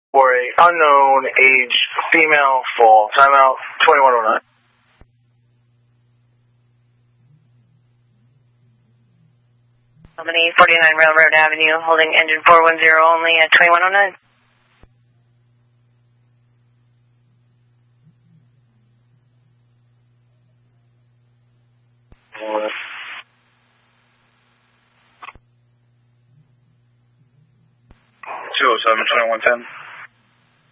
for a unknown age female fall. Timeout 2109. Albany 49 Railroad Avenue, holding engine 410 only at 2109. Two 207 2110.